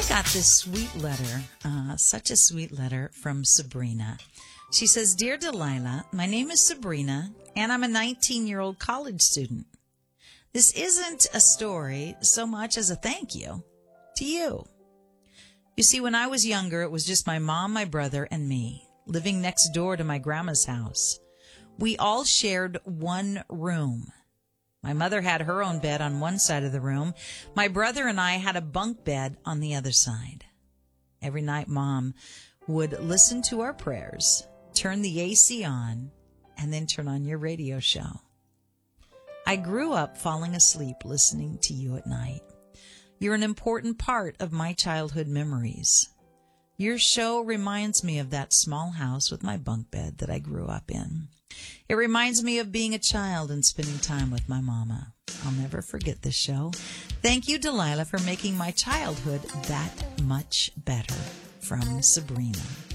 got this sweet letter, such a sweet letter from Sabrina. She says, Dear Delilah, my name is Sabrina, and I'm a 19-year-old college student. This isn't a story so much as a thank you to you. You see, when I was younger, it was just my mom, my brother, and me, living next door to my grandma's house. We all shared one room. My mother had her own bed on one side of the room. My brother and I had a bunk bed on the other side. Every night, Mom would listen to our prayers, turn the AC on, and then turn on your radio show. I grew up falling asleep listening to you at night. You're an important part of my childhood memories. Your show reminds me of that small house with my bunk bed that I grew up in. It reminds me of being a child and spending time with my mama. I'll never forget this show. Thank you, Delilah, for making my childhood that much better. From Sabrina.